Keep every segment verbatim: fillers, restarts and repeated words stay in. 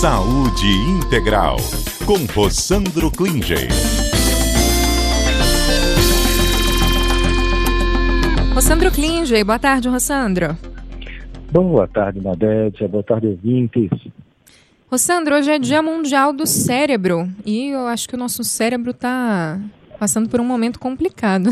Saúde Integral, com Rossandro Klinger. Rossandro Klinger, boa tarde, Rossandro. Boa tarde, Nadete, boa tarde, ouvintes. Rossandro, hoje é Dia Mundial do Cérebro e eu acho que o nosso cérebro está passando por um momento complicado.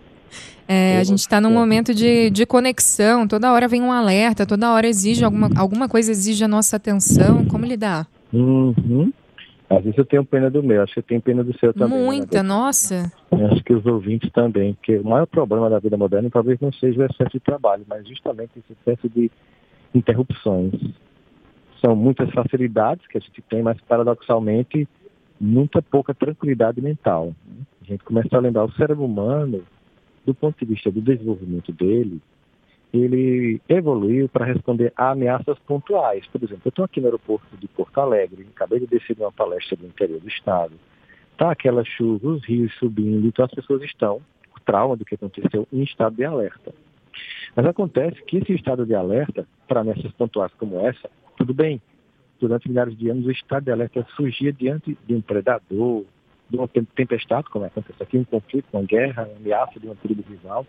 É, a gente está num momento de, de conexão, toda hora vem um alerta, toda hora exige alguma, alguma coisa, exige a nossa atenção. Como lidar? Uhum. Às vezes eu tenho pena do meu, acho que eu tenho pena do seu também. Muita, né? nossa. Acho que os ouvintes também, porque o maior problema da vida moderna talvez não seja o excesso de trabalho, mas justamente esse excesso de interrupções. São muitas facilidades que a gente tem, mas paradoxalmente muita pouca tranquilidade mental. A gente começa a lembrar o cérebro humano, do ponto de vista do desenvolvimento dele, ele evoluiu para responder a ameaças pontuais. Por exemplo, eu estou aqui no aeroporto de Porto Alegre, acabei de descer de uma palestra do interior do estado, está aquela chuva, os rios subindo, então as pessoas estão, o trauma do que aconteceu, em estado de alerta. Mas acontece que esse estado de alerta, para ameaças pontuais como essa, tudo bem, durante milhares de anos o estado de alerta surgia diante de um predador, de uma tempestade, como acontece aqui, um conflito, uma guerra, uma ameaça de uma tribo rival,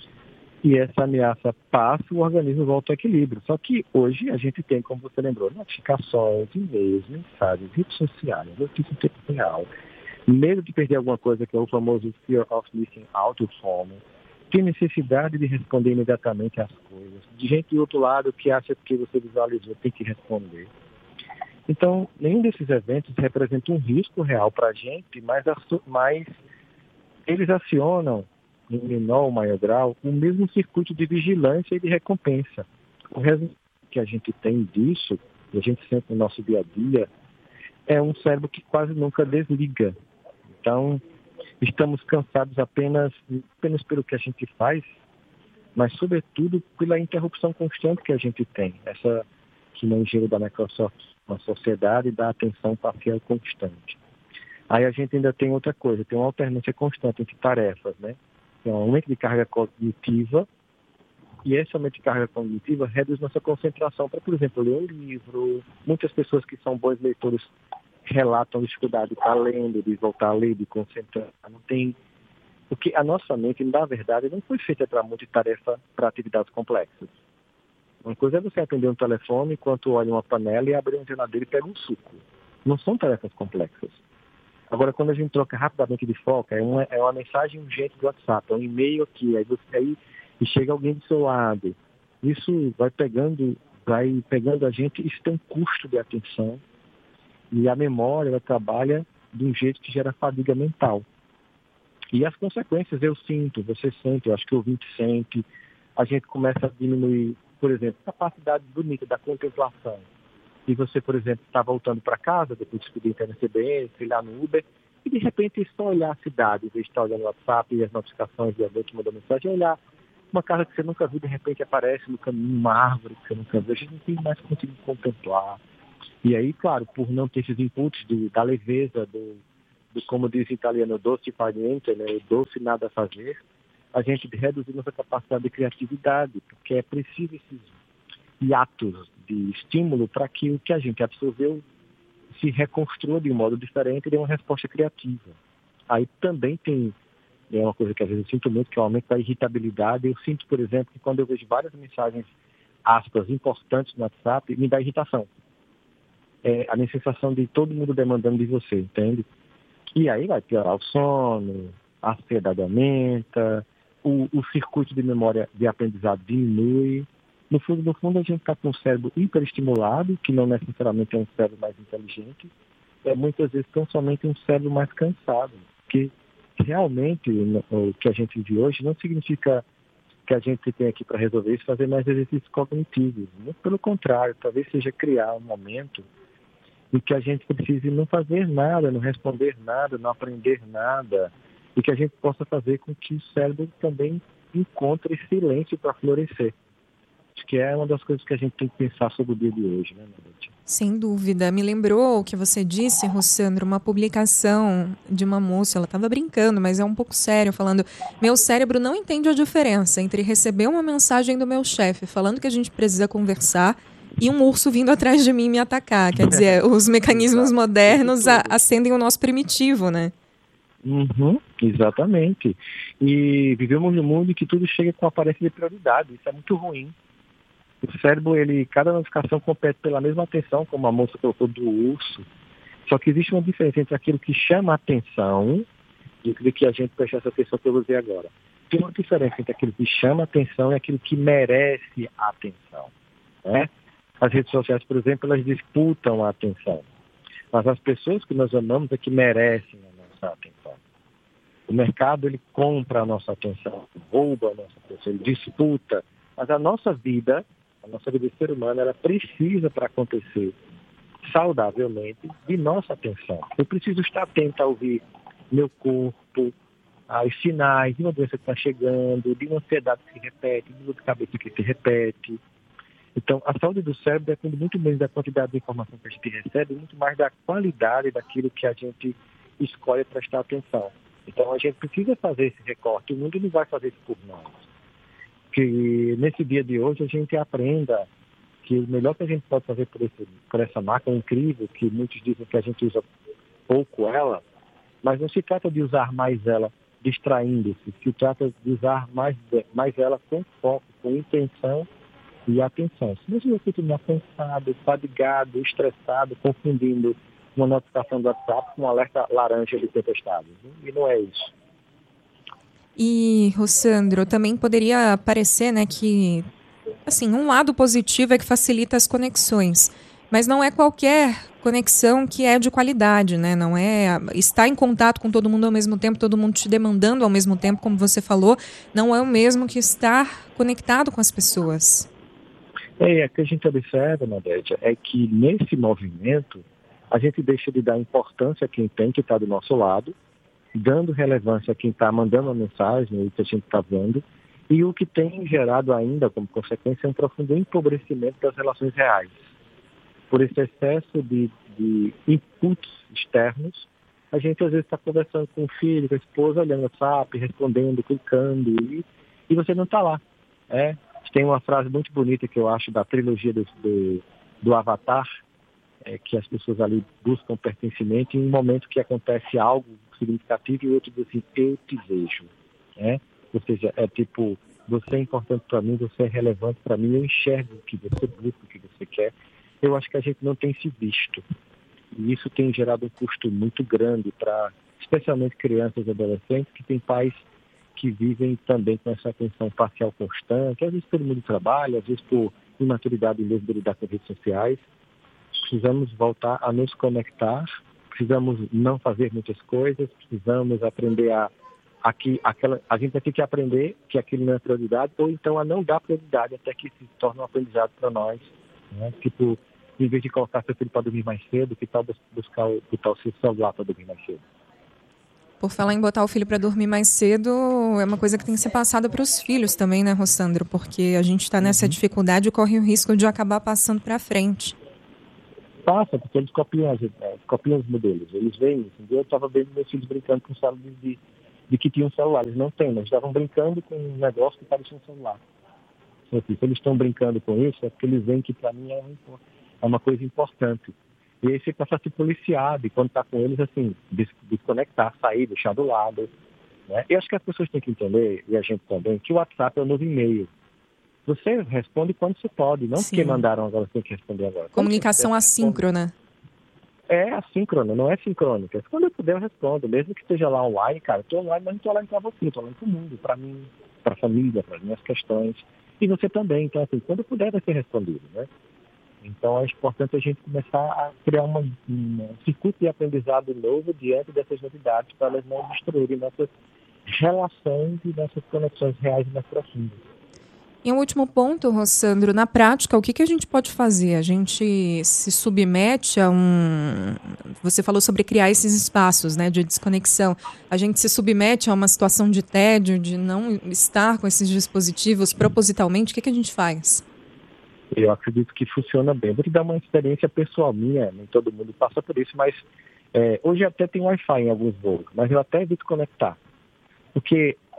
e essa ameaça passa, o organismo volta ao equilíbrio. Só que hoje a gente tem, como você lembrou, notificações, e-mails, mensagens, redes sociais, notícias em tempo real, medo de perder alguma coisa, que é o famoso fear of missing out fome, tem necessidade de responder imediatamente às coisas, de gente do outro lado que acha que você visualizou tem que responder. Então, nenhum desses eventos representa um risco real para a gente, mas, mas eles acionam, em menor ou maior grau, o mesmo circuito de vigilância e de recompensa. O resultado que a gente tem disso, e a gente sente no nosso dia a dia, é um cérebro que quase nunca desliga. Então, estamos cansados apenas, apenas pelo que a gente faz, mas, sobretudo, pela interrupção constante que a gente tem. Essa que no engenho da Microsoft, uma sociedade da atenção parcial constante. Aí a gente ainda tem outra coisa, tem uma alternância constante entre tarefas, né? Tem um aumento de carga cognitiva, e esse aumento de carga cognitiva reduz nossa concentração para, por exemplo, ler um livro. Muitas pessoas que são bons leitores relatam dificuldade de estar lendo, de voltar a ler, de concentrar. Não tem... Porque a nossa mente, na verdade, não foi feita para multitarefa, para atividades complexas. Uma coisa é você atender um telefone enquanto olha uma panela e abre uma geladeira e pega um suco. Não são tarefas complexas. Agora, quando a gente troca rapidamente de foco, é uma, é uma mensagem urgente do WhatsApp, é um e-mail aqui, aí você aí e chega alguém do seu lado. Isso vai pegando, vai pegando a gente, isso tem um custo de atenção e a memória ela trabalha de um jeito que gera fadiga mental. E as consequências eu sinto, você sente, eu acho que o ouvinte sente, a gente começa a diminuir, por exemplo, a capacidade bonita da contemplação. E você, por exemplo, está voltando para casa, depois de pedir internet C B S, ir lá no Uber, e de repente só olhar a cidade, em vez de estar olhando o WhatsApp e as notificações de alguém que mandou mensagem, olhar uma casa que você nunca viu, de repente aparece no caminho uma árvore que você nunca viu, a gente não tem mais conseguido contemplar. E aí, claro, por não ter esses inputs do, da leveza, do, do, como diz o italiano, doce far niente, né, o doce nada a fazer, a gente reduzir nossa capacidade de criatividade, porque é preciso esses hiatos de estímulo para que o que a gente absorveu se reconstrua de um modo diferente e dê uma resposta criativa. Aí também tem é uma coisa que às vezes eu sinto muito, que é o aumento da irritabilidade. Eu sinto, por exemplo, que quando eu vejo várias mensagens, aspas, importantes no WhatsApp, me dá irritação. É a minha sensação de todo mundo demandando de você, entende? E aí vai piorar o sono, a ansiedade aumenta, o, o circuito de memória de aprendizado diminui. No fundo, no fundo, a gente está com um cérebro hiperestimulado, que não necessariamente é um cérebro mais inteligente, é muitas vezes tão somente um cérebro mais cansado, porque realmente o que a gente vive hoje não significa que a gente tem aqui para resolver isso, fazer mais exercícios cognitivos. Muito pelo contrário, talvez seja criar um momento em que a gente precise não fazer nada, não responder nada, não aprender nada, e que a gente possa fazer com que o cérebro também encontre silêncio para florescer. Acho que é uma das coisas que a gente tem que pensar sobre o dia de hoje, né, Nadete? Sem dúvida. Me lembrou o que você disse, Rossandro, uma publicação de uma moça, ela estava brincando, mas é um pouco sério, falando: meu cérebro não entende a diferença entre receber uma mensagem do meu chefe falando que a gente precisa conversar e um urso vindo atrás de mim me atacar. Quer dizer, os mecanismos modernos a, acendem o nosso primitivo, né? Uhum, exatamente. E vivemos num mundo em que tudo chega com aparência de prioridade. Isso é muito ruim. O cérebro, ele, cada notificação compete pela mesma atenção, como a moça colocou do urso. Só que existe uma diferença entre aquilo que chama a atenção e aquilo que a gente presta essa atenção que eu vou dizer agora. Tem uma diferença entre aquilo que chama a atenção e aquilo que merece a atenção, né? As redes sociais, por exemplo, elas disputam a atenção. Mas as pessoas que nós amamos é que merecem a nossa atenção. O mercado, ele compra a nossa atenção, rouba a nossa atenção, ele disputa. Mas a nossa vida, a nossa vida de ser humano, ela precisa, para acontecer saudavelmente, de nossa atenção. Eu preciso estar atento a ouvir meu corpo, aos sinais de uma doença que está chegando, de uma ansiedade que se repete, de uma dor de cabeça que se repete. Então, a saúde do cérebro depende muito menos da quantidade de informação que a gente recebe, muito mais da qualidade daquilo que a gente escolhe prestar atenção. Então, a gente precisa fazer esse recorte. O mundo não vai fazer isso por nós. Que nesse dia de hoje a gente aprenda que o melhor que a gente pode fazer por, esse, por essa máquina incrível, que muitos dizem que a gente usa pouco ela, mas não se trata de usar mais ela distraindo-se, se trata de usar mais, mais ela com foco, com intenção e atenção. Se você fica cansado, fadigado, estressado, confundindo uma notificação do WhatsApp com um alerta laranja de tempestade. E não é isso. E, Rossandro, também poderia parecer, né, que, assim, um lado positivo é que facilita as conexões, mas não é qualquer conexão que é de qualidade, né? Não é estar em contato com todo mundo ao mesmo tempo, todo mundo te demandando ao mesmo tempo, como você falou, não é o mesmo que estar conectado com as pessoas. É, o que a gente observa, Nadédia, é que nesse movimento a gente deixa de dar importância a quem tem que está do nosso lado, dando relevância a quem está mandando a mensagem, o que a gente está vendo, e o que tem gerado ainda, como consequência, um profundo empobrecimento das relações reais. Por esse excesso de, de inputs externos, a gente às vezes está conversando com o filho, com a esposa, olhando o WhatsApp, respondendo, clicando, e, e você não está lá. É? Tem uma frase muito bonita que eu acho da trilogia do, do, do Avatar, é, que as pessoas ali buscam pertencimento em um momento que acontece algo significativo e o outro diz assim, eu te vejo. É? Ou seja, é tipo, você é importante para mim, você é relevante para mim, eu enxergo o que você busca, o que você quer. Eu acho que a gente não tem se visto. E isso tem gerado um custo muito grande para, especialmente crianças e adolescentes, que têm pais que vivem também com essa atenção parcial constante, às vezes pelo mundo do trabalho, às vezes por imaturidade mesmo de lidar com redes sociais. Precisamos voltar a nos conectar, precisamos não fazer muitas coisas, precisamos aprender a... Aqui, aquela, a gente vai ter que aprender que aquilo não é prioridade, ou então a não dar prioridade até que se torne um aprendizado para nós. Né? Tipo, em vez de colocar seu filho para dormir mais cedo, que tal buscar o, botar o seu celular para dormir mais cedo? Por falar em botar o filho para dormir mais cedo, é uma coisa que tem que ser passada para os filhos também, né, Rossandro? Porque a gente está nessa uhum. dificuldade e corre o risco de acabar passando para frente. Passa, porque eles copiam, copiam os modelos. Eles veem isso. Eu estava vendo meus filhos brincando com o celular de, de que tinham um celular. Eles não têm, mas estavam brincando com um negócio que parecia um celular. Se eles estão brincando com isso, é porque eles veem que para mim é uma, é uma coisa importante. E aí você passa a se policiar, e quando está com eles, assim, desconectar, sair, deixar do lado. Né? Eu acho que as pessoas têm que entender, e a gente também, que o WhatsApp é o novo e-mail. Você responde quando você pode, não Sim. porque mandaram agora, você tem que responder agora. Comunicação assíncrona. É assíncrona, não é sincrônica. Quando eu puder, eu respondo. Mesmo que esteja lá online, cara, estou online, mas não estou online para você, estou online para o mundo, para mim, para a família, para as minhas questões. E você também. Então, assim, quando eu puder, vai ser respondido, né? Então, é importante a gente começar a criar uma, um circuito de aprendizado novo diante dessas novidades para elas não destruírem nossas relações e nossas conexões reais e mais profundas. E um último ponto, Rossandro, na prática, o que, que a gente pode fazer? A gente se submete a um... Você falou sobre criar esses espaços, né, de desconexão. A gente se submete a uma situação de tédio, de não estar com esses dispositivos propositalmente. O que, que a gente faz? Eu acredito que funciona bem. Vou te dar uma experiência pessoal minha, nem todo mundo passa por isso, mas é, hoje até tem Wi-Fi em alguns voos, mas eu até evito conectar. Porque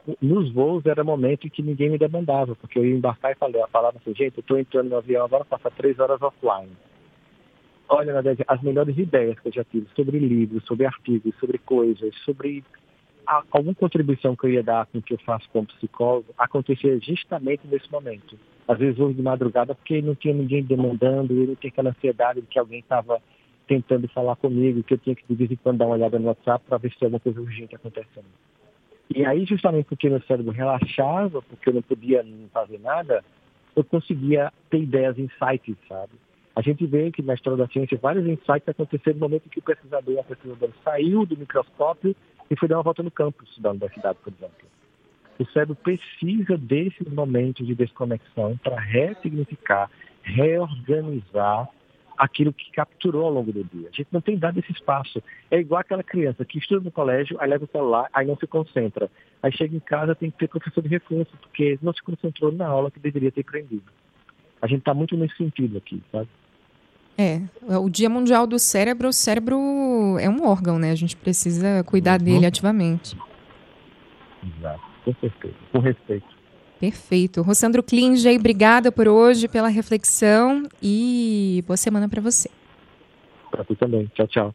nos voos era momento em que ninguém me demandava, porque eu ia embarcar e falei, falava assim, gente, eu estou entrando no avião agora, passar três horas offline. Olha, Nadege, as melhores ideias que eu já tive sobre livros, sobre artigos, sobre coisas, sobre a, alguma contribuição que eu ia dar com o que eu faço como psicólogo, acontecia justamente nesse momento. Às vezes hoje de madrugada, porque não tinha ninguém demandando, eu não tinha aquela ansiedade de que alguém estava tentando falar comigo, que eu tinha que de vez em quando dar uma olhada no WhatsApp para ver se tinha alguma coisa urgente acontecendo. E aí, justamente porque meu cérebro relaxava, porque eu não podia não fazer nada, eu conseguia ter ideias, insights, sabe? A gente vê que na história da ciência vários insights aconteceram no momento em que o pesquisador, a pesquisadora saiu do microscópio e foi dar uma volta no campus da universidade, por exemplo. O cérebro precisa desses momentos de desconexão para ressignificar, reorganizar aquilo que capturou ao longo do dia. A gente não tem dado esse espaço. É igual aquela criança que estuda no colégio, aí leva o celular, aí não se concentra. Aí chega em casa, tem que ter professor de reforço, porque não se concentrou na aula que deveria ter aprendido. A gente está muito nesse sentido aqui, sabe? É, o Dia Mundial do Cérebro, o cérebro é um órgão, né? A gente precisa cuidar uhum. dele ativamente. Exato, com certeza, com respeito. Perfeito. Rossandro Klinge, obrigada por hoje, pela reflexão e boa semana para você. Para você também. Tchau, tchau.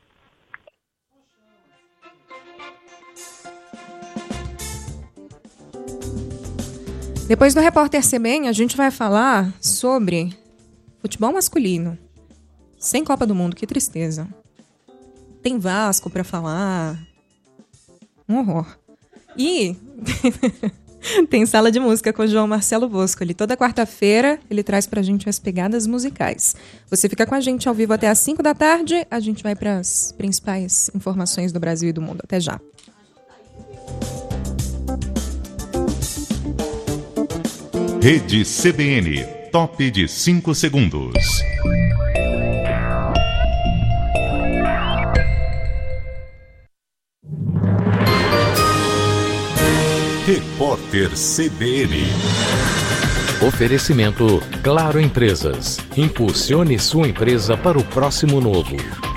Depois do Repórter C B N, a gente vai falar sobre futebol masculino. Sem Copa do Mundo, que tristeza. Tem Vasco para falar. Um horror. E tem Sala de Música com o João Marcelo Bosco. Ele, toda quarta-feira ele traz pra gente as pegadas musicais. Você fica com a gente ao vivo até às cinco da tarde. A gente vai para as principais informações do Brasil e do mundo. Até já. Rede C B N, top de cinco segundos. Repórter C B N. Oferecimento Claro Empresas. Impulsione sua empresa para o próximo novo.